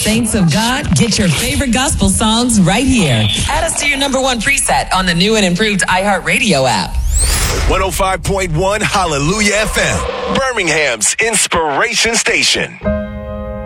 Saints of God, get your favorite gospel songs right here. Add us to your number one preset on the new and improved iHeartRadio app. 105.1 Hallelujah FM, Birmingham's inspiration station.